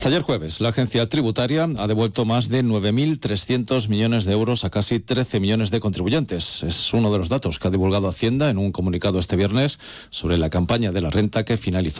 Ayer jueves, la agencia tributaria ha devuelto más de 9.300 millones de euros a casi 13 millones de contribuyentes. Es uno de los datos que ha divulgado Hacienda en un comunicado este viernes sobre la campaña de la renta que finalizó